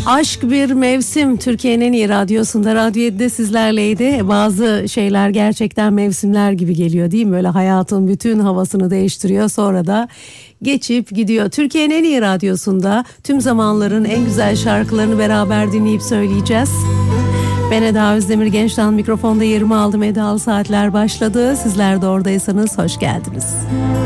Aşk bir mevsim, Türkiye'nin en iyi radyosunda, Radyo 7'de sizlerleydi. Bazı şeyler gerçekten mevsimler gibi geliyor değil mi? Böyle hayatın bütün havasını değiştiriyor, sonra da geçip gidiyor. Türkiye'nin en iyi radyosunda tüm zamanların en güzel şarkılarını beraber dinleyip söyleyeceğiz. Ben Eda Özdemir, Genç'ten mikrofonda yerimi aldım. Edalı Saatler başladı. Sizler de oradaysanız hoş geldiniz.